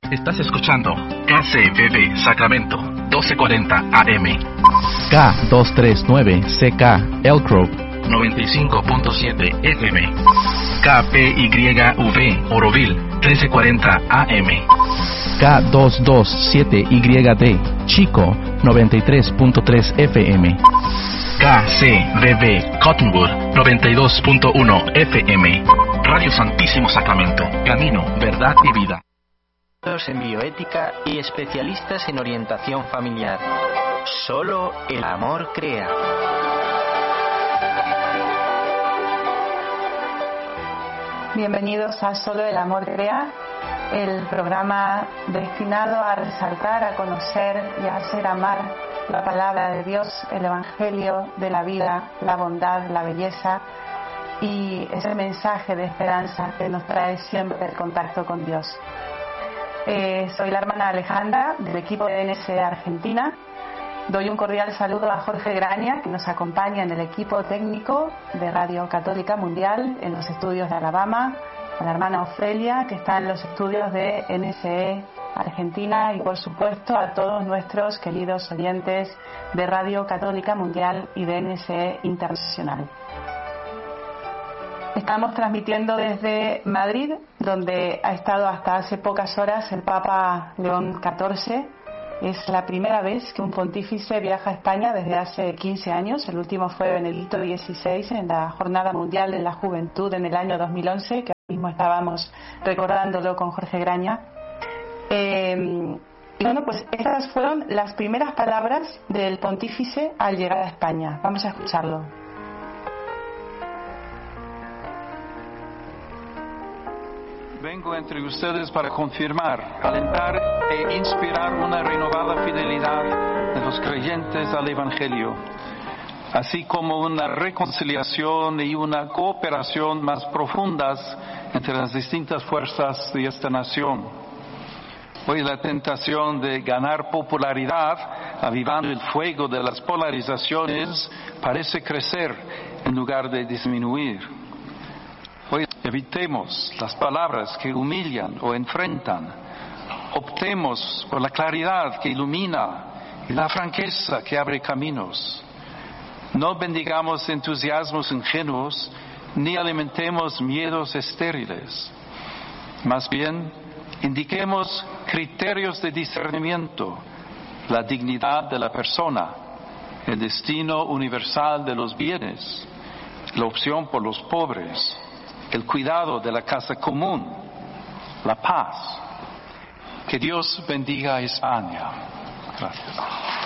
Estás escuchando KCBB Sacramento, 1240 AM. K239CK Elk Grove, 95.7 FM. KPYV Oroville, 1340 AM. K227YD Chico, 93.3 FM. KCBB Cottonwood, 92.1 FM. Radio Santísimo Sacramento, camino, verdad y vida. En bioética y especialistas en orientación familiar. Solo el amor crea. Bienvenidos a Solo el amor crea, el programa destinado a resaltar, a conocer y a hacer amar la palabra de Dios, el evangelio de la vida, la bondad, la belleza y ese mensaje de esperanza que nos trae siempre el contacto con Dios. Soy la hermana Alejandra del equipo de NSE Argentina. Doy un cordial saludo a Jorge Graña, que nos acompaña en el equipo técnico de Radio Católica Mundial en los estudios de Alabama, a la hermana Ofelia, que está en los estudios de NSE Argentina, y por supuesto a todos nuestros queridos oyentes de Radio Católica Mundial y de NSE Internacional. Estamos transmitiendo desde Madrid, donde ha estado hasta hace pocas horas el Papa León XIV. Es la primera vez que un pontífice viaja a España desde hace 15 años. El último fue Benedicto XVI en la Jornada Mundial de la Juventud en el año 2011, que ahora mismo estábamos recordándolo con Jorge Graña. Y bueno, pues estas fueron las primeras palabras del pontífice al llegar a España. Vamos a escucharlo. Vengo entre ustedes para confirmar, alentar e inspirar una renovada fidelidad de los creyentes al Evangelio, así como una reconciliación y una cooperación más profundas entre las distintas fuerzas de esta nación. Hoy la tentación de ganar popularidad, avivando el fuego de las polarizaciones, parece crecer en lugar de disminuir. Hoy evitemos las palabras que humillan o enfrentan. Optemos por la claridad que ilumina y la franqueza que abre caminos. No bendigamos entusiasmos ingenuos ni alimentemos miedos estériles. Más bien, indiquemos criterios de discernimiento, la dignidad de la persona, el destino universal de los bienes, la opción por los pobres, el cuidado de la casa común, la paz. Que Dios bendiga a España. Gracias.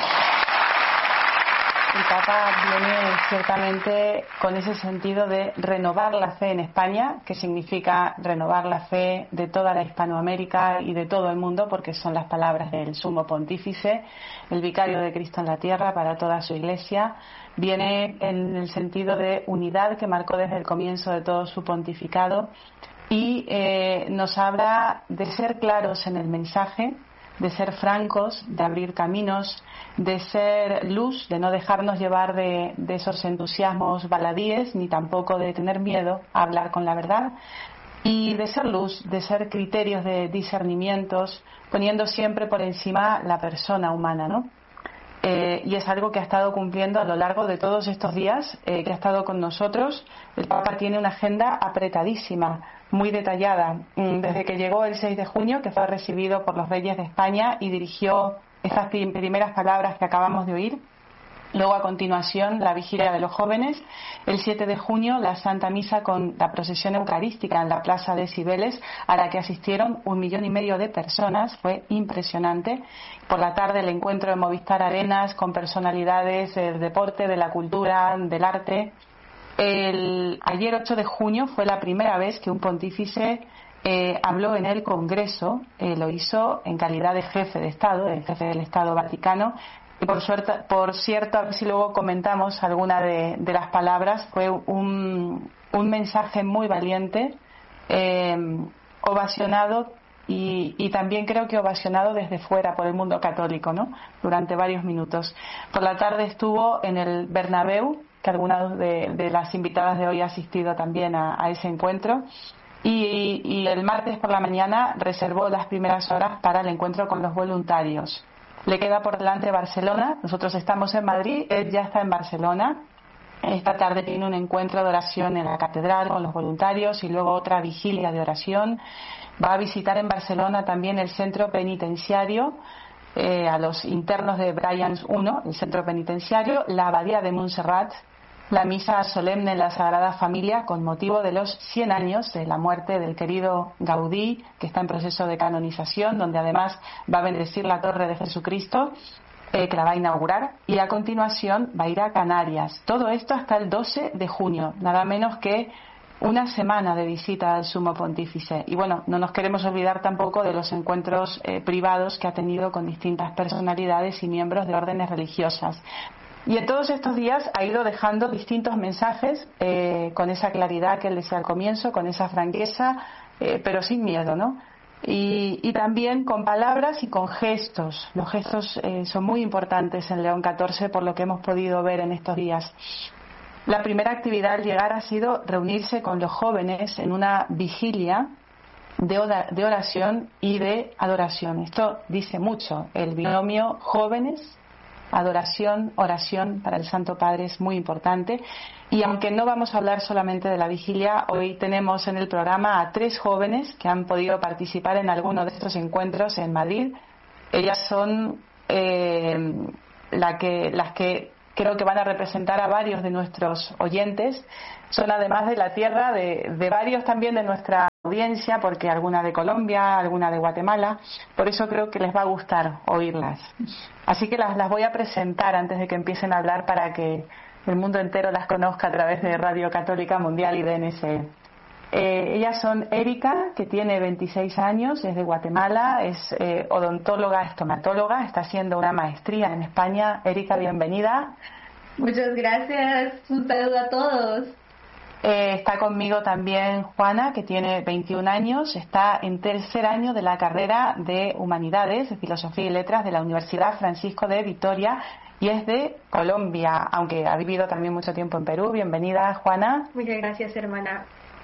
El Papa viene ciertamente con ese sentido de renovar la fe en España, que significa renovar la fe de toda la Hispanoamérica y de todo el mundo, porque son las palabras del Sumo Pontífice, el vicario de Cristo en la tierra para toda su Iglesia. Viene en el sentido de unidad que marcó desde el comienzo de todo su pontificado y nos habla de ser claros en el mensaje, de ser francos, de abrir caminos, de ser luz, de no dejarnos llevar de esos entusiasmos baladíes, ni tampoco de tener miedo a hablar con la verdad, y de ser luz, de ser criterios de discernimientos, poniendo siempre por encima la persona humana, ¿no? Y es algo que ha estado cumpliendo a lo largo de todos estos días que ha estado con nosotros. El Papa tiene una agenda apretadísima, muy detallada, desde que llegó el 6 de junio, que fue recibido por los reyes de España y dirigió estas primeras palabras que acabamos de oír. Luego, a continuación, la vigilia de los jóvenes. El 7 de junio, la Santa Misa con la procesión eucarística en la Plaza de Cibeles, a la que asistieron 1,5 millones de personas. Fue impresionante. Por la tarde, el encuentro de Movistar Arenas con personalidades del deporte, de la cultura, del arte. Ayer, 8 de junio, fue la primera vez que un pontífice habló en el Congreso. Lo hizo en calidad de jefe de Estado, el jefe del Estado Vaticano. Y por cierto, a ver si luego comentamos alguna de las palabras. Fue un mensaje muy valiente, ovacionado y también creo que ovacionado desde fuera por el mundo católico, ¿no? Durante varios minutos. Por la tarde estuvo en el Bernabéu, que algunas de las invitadas de hoy ha asistido también a ese encuentro. y el martes por la mañana reservó las primeras horas para el encuentro con los voluntarios. Le queda por delante Barcelona. Nosotros estamos en Madrid, él ya está en Barcelona. Esta tarde tiene un encuentro de oración en la catedral con los voluntarios y luego otra vigilia de oración. Va a visitar en Barcelona también el centro penitenciario, a los internos de Brians 1, el centro penitenciario, la abadía de Montserrat, la misa solemne en la Sagrada Familia con motivo de los 100 años de la muerte del querido Gaudí, que está en proceso de canonización, donde además va a bendecir la Torre de Jesucristo, que la va a inaugurar, y a continuación va a ir a Canarias. Todo esto hasta el 12 de junio, nada menos que una semana de visita al Sumo Pontífice. Y bueno, no nos queremos olvidar tampoco de los encuentros privados que ha tenido con distintas personalidades y miembros de órdenes religiosas. Y en todos estos días ha ido dejando distintos mensajes con esa claridad que él decía al comienzo, con esa franqueza, pero sin miedo, ¿no? Y también con palabras y con gestos. Los gestos son muy importantes en León XIV por lo que hemos podido ver en estos días. La primera actividad al llegar ha sido reunirse con los jóvenes en una vigilia de oración y de adoración. Esto dice mucho. El binomio jóvenes, adoración, oración para el Santo Padre es muy importante. Y aunque no vamos a hablar solamente de la vigilia, hoy tenemos en el programa a 3 jóvenes que han podido participar en alguno de estos encuentros en Madrid. Ellas son las que creo que van a representar a varios de nuestros oyentes. Son además de la tierra de varios también de nuestra audiencia, porque alguna de Colombia, alguna de Guatemala. Por eso creo que les va a gustar oírlas. Así que las voy a presentar antes de que empiecen a hablar para que el mundo entero las conozca a través de Radio Católica Mundial y DNSE. Ellas son Erika, que tiene 26 años, es de Guatemala, es odontóloga, estomatóloga, está haciendo una maestría en España. Erika, bienvenida. Muchas gracias, un saludo a todos. Está conmigo también Juana, que tiene 21 años, está en tercer año de la carrera de Humanidades, de Filosofía y Letras de la Universidad Francisco de Vitoria y es de Colombia, aunque ha vivido también mucho tiempo en Perú. Bienvenida, Juana. Muchas gracias, hermana.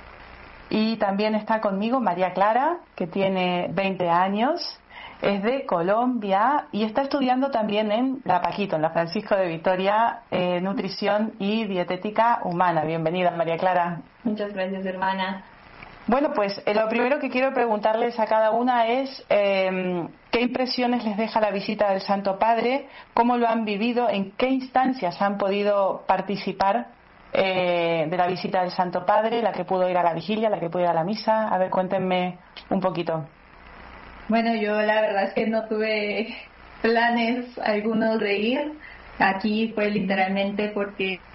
Y también está conmigo María Clara, que tiene 20 años, es de Colombia y está estudiando también en la Paquito, en la Francisco de Vitoria, Nutrición y Dietética Humana. Bienvenida, María Clara. Muchas gracias, hermana. Bueno, pues lo primero que quiero preguntarles a cada una es qué impresiones les deja la visita del Santo Padre, cómo lo han vivido, en qué instancias han podido participar de la visita del Santo Padre, la que pudo ir a la vigilia, la que pudo ir a la misa. A ver, cuéntenme un poquito. Bueno, yo la verdad es que no tuve planes algunos de ir. Aquí fue literalmente porque